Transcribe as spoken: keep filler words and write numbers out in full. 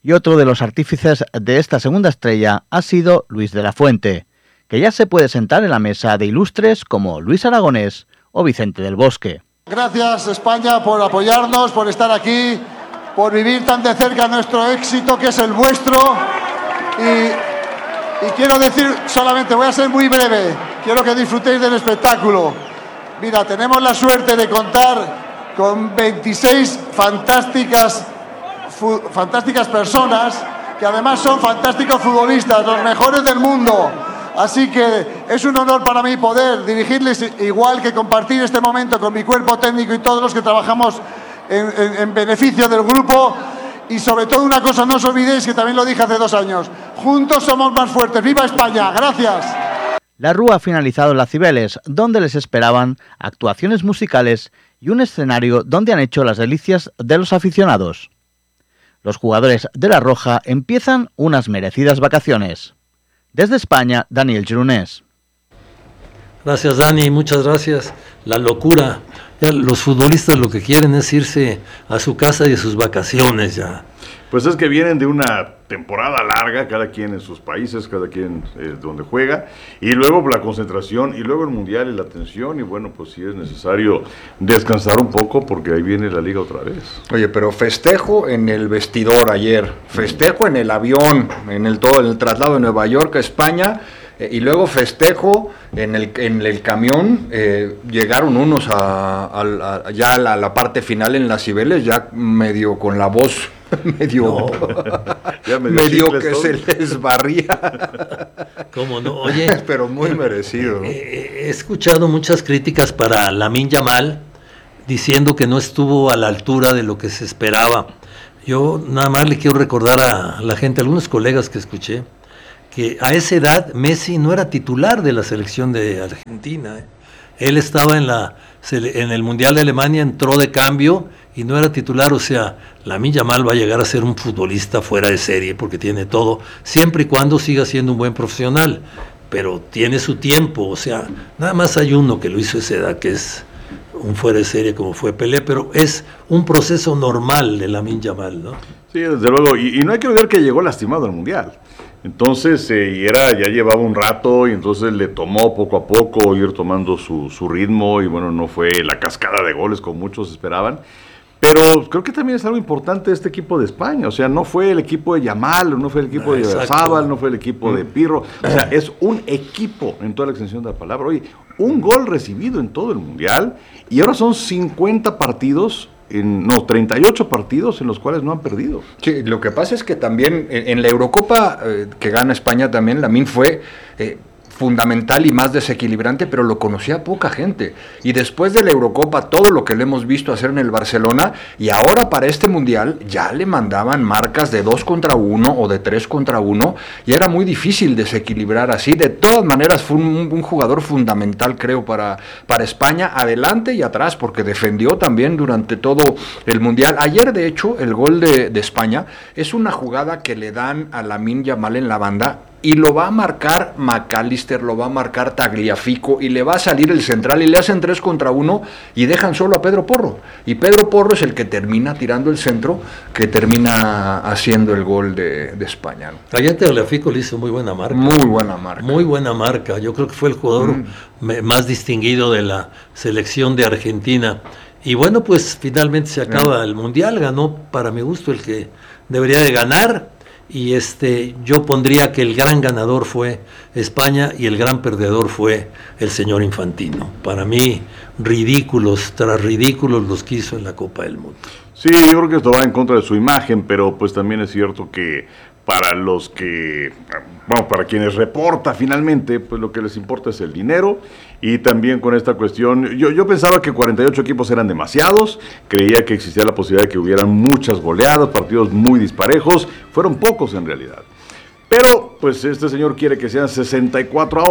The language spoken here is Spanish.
Y otro de los artífices de esta segunda estrella ha sido Luis de la Fuente, que ya se puede sentar en la mesa de ilustres como Luis Aragonés o Vicente del Bosque. Gracias, España, por apoyarnos, por estar aquí, por vivir tan de cerca nuestro éxito, que es el vuestro. Y, y quiero decir solamente, voy a ser muy breve, quiero que disfrutéis del espectáculo. Mira, tenemos la suerte de contar con veintiséis fantásticas, fu, fantásticas personas, que además son fantásticos futbolistas, los mejores del mundo. Así que es un honor para mí poder dirigirles, igual que compartir este momento con mi cuerpo técnico y todos los que trabajamos en, en, en beneficio del grupo. Y sobre todo una cosa, no os olvidéis, que también lo dije hace dos años, juntos somos más fuertes. ¡Viva España! ¡Gracias! La Rúa ha finalizado en la Cibeles, donde les esperaban actuaciones musicales y un escenario donde han hecho las delicias de los aficionados. Los jugadores de La Roja empiezan unas merecidas vacaciones. Desde España, Daniel Gironés. Gracias, Dani, muchas gracias. La locura. Ya los futbolistas lo que quieren es irse a su casa y a sus vacaciones ya. Pues es que vienen de una temporada larga, cada quien en sus países, cada quien eh, donde juega, y luego la concentración, y luego el Mundial y la tensión, y bueno, pues sí es necesario descansar un poco porque ahí viene la liga otra vez. Oye, pero festejo en el vestidor ayer, festejo en el avión, en el todo el traslado de Nueva York a España, eh, y luego festejo en el, en el camión. Eh, llegaron unos a, a, a ya a la, la parte final en las Cibeles, ya medio con la voz medio, no. medio que todo se les barría. ¿Cómo no? Oye, pero muy merecido. Eh, he escuchado muchas críticas para Lamine Yamal, diciendo que no estuvo a la altura de lo que se esperaba. Yo nada más le quiero recordar a la gente, a algunos colegas que escuché, que a esa edad Messi no era titular de la selección de Argentina. ¿eh? Él estaba en la en el Mundial de Alemania, entró de cambio y no era titular. O sea, Lamine Yamal va a llegar a ser un futbolista fuera de serie porque tiene todo, siempre y cuando siga siendo un buen profesional, pero tiene su tiempo. O sea, nada más hay uno que lo hizo a esa edad, que es un fuera de serie como fue Pelé, pero es un proceso normal de Lamine Yamal, ¿no? Sí, desde luego, y, y no hay que olvidar que llegó lastimado al Mundial. Entonces, eh, y era, ya llevaba un rato, y entonces le tomó poco a poco ir tomando su, su ritmo, y bueno, no fue la cascada de goles como muchos esperaban, pero creo que también es algo importante este equipo de España. O sea, no fue el equipo de Yamal, no fue el equipo no, de Zabal, no fue el equipo mm. de Pirro, o sea, es un equipo en toda la extensión de la palabra. Oye, un gol recibido en todo el Mundial, y ahora son cincuenta partidos, En, no, treinta y ocho partidos en los cuales no han perdido. Sí, lo que pasa es que también en, en la Eurocopa eh, que gana España también, Lamine fue eh, fundamental y más desequilibrante, pero lo conocía poca gente. Y después de la Eurocopa, todo lo que le hemos visto hacer en el Barcelona, y ahora para este Mundial ya le mandaban marcas de dos contra uno o de tres contra uno, y era muy difícil desequilibrar así. De todas maneras fue un, un jugador fundamental, creo, para, para España, adelante y atrás, porque defendió también durante todo el Mundial. Ayer, de hecho, el gol de, de España es una jugada que le dan a Lamine Yamal en la banda, y lo va a marcar McAllister, lo va a marcar Tagliafico, y le va a salir el central, y le hacen tres contra uno, y dejan solo a Pedro Porro, y Pedro Porro es el que termina tirando el centro, que termina haciendo el gol de, de España, ¿no? Allá Tagliafico le hizo muy buena marca. Muy buena marca. Muy buena marca, yo creo que fue el jugador mm. más distinguido de la selección de Argentina. Y bueno, pues finalmente se acaba mm. el Mundial, ganó para mi gusto el que debería de ganar. Y este, yo pondría que el gran ganador fue España y el gran perdedor fue el señor Infantino. Para mí, ridículos tras ridículos los que hizo en la Copa del Mundo. Sí, yo creo que esto va en contra de su imagen, pero pues también es cierto que para los que, bueno, para quienes reporta finalmente, pues lo que les importa es el dinero. Y también con esta cuestión, yo, yo pensaba que cuarenta y ocho equipos eran demasiados, creía que existía la posibilidad de que hubieran muchas goleadas, partidos muy disparejos, fueron pocos en realidad. Pero, pues este señor quiere que sean sesenta y cuatro ahora.